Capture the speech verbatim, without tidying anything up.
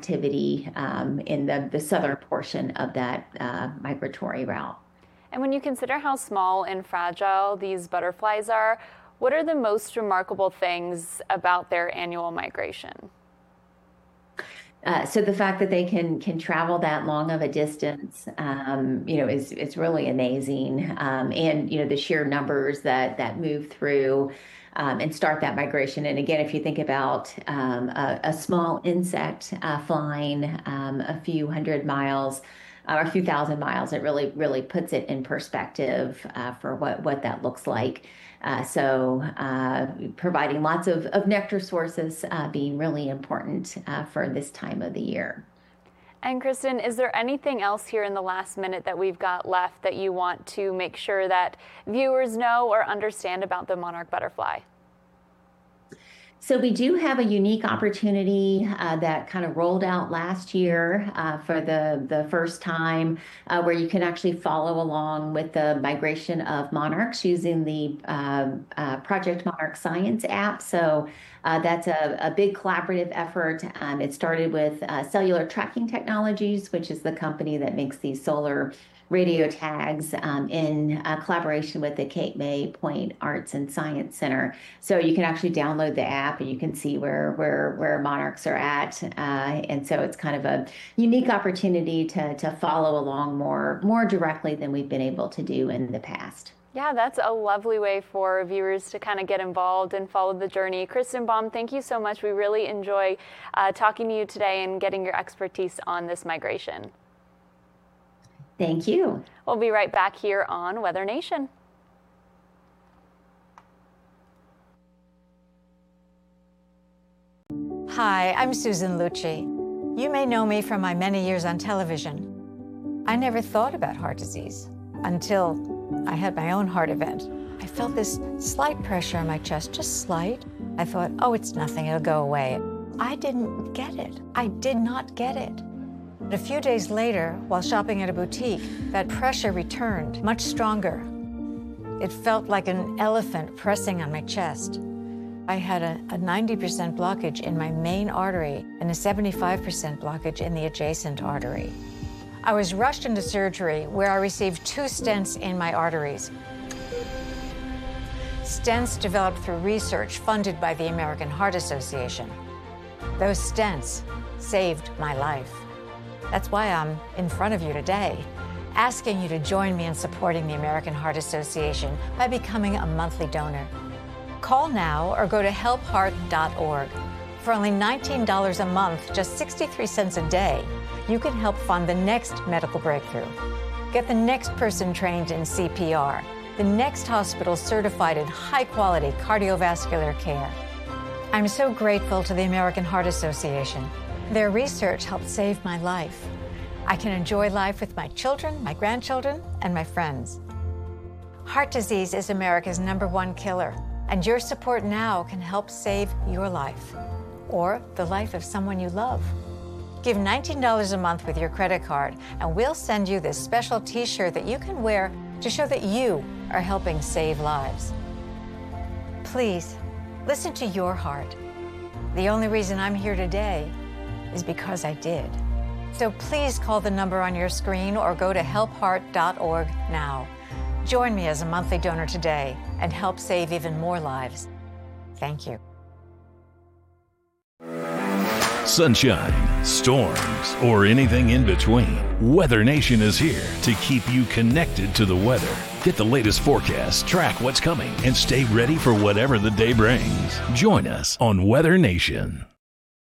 activity um, in the, the southern portion of that uh, migratory route. And when you consider how small and fragile these butterflies are, what are the most remarkable things about their annual migration? Uh, so the fact that they can can travel that long of a distance, um, you know, is is really amazing. Um, and you know, the sheer numbers that that move through um, and start that migration. And again, if you think about um, a, a small insect uh, flying um, a few hundred miles uh, or a few thousand miles, it really really puts it in perspective uh, for what what that looks like. Uh, so uh, providing lots of, of nectar sources uh, being really important uh, for this time of the year. And Kristen, is there anything else here in the last minute that we've got left that you want to make sure that viewers know or understand about the monarch butterfly? So we do have a unique opportunity uh, that kind of rolled out last year uh, for the, the first time, uh, where you can actually follow along with the migration of monarchs using the uh, uh, Project Monarch Science app. So uh, that's a, a big collaborative effort. Um, it started with uh, Cellular Tracking Technologies, which is the company that makes these solar radio tags um, in uh, collaboration with the Cape May Point Arts and Science Center. So you can actually download the app and you can see where where where monarchs are at. Uh, and so it's kind of a unique opportunity to to follow along more more directly than we've been able to do in the past. Yeah, that's a lovely way for viewers to kind of get involved and follow the journey. Kristen Baum, thank you so much. We really enjoy uh, talking to you today and getting your expertise on this migration. Thank you. We'll be right back here on Weather Nation. Hi, I'm Susan Lucci. You may know me from my many years on television. I never thought about heart disease until I had my own heart event. I felt this slight pressure on my chest, just slight. I thought, oh, it's nothing, it'll go away. I didn't get it. I did not get it. A few days later, while shopping at a boutique, that pressure returned, much stronger. It felt like an elephant pressing on my chest. I had a, a ninety percent blockage in my main artery and a seventy-five percent blockage in the adjacent artery. I was rushed into surgery where I received two stents in my arteries. Stents developed through research funded by the American Heart Association. Those stents saved my life. That's why I'm in front of you today, asking you to join me in supporting the American Heart Association by becoming a monthly donor. Call now or go to help heart dot org. For only nineteen dollars a month, just sixty-three cents a day, you can help fund the next medical breakthrough. Get the next person trained in C P R, the next hospital certified in high-quality cardiovascular care. I'm so grateful to the American Heart Association. Their research helped save my life. I can enjoy life with my children, my grandchildren, and my friends. Heart disease is America's number one killer, and your support now can help save your life or the life of someone you love. Give nineteen dollars a month with your credit card, and we'll send you this special t-shirt that you can wear to show that you are helping save lives. Please, listen to your heart. The only reason I'm here today is because I did. So please call the number on your screen or go to help heart dot org now. Join me as a monthly donor today and help save even more lives. Thank you. Sunshine, storms, or anything in between, Weather Nation is here to keep you connected to the weather. Get the latest forecast, track what's coming, and stay ready for whatever the day brings. Join us on Weather Nation.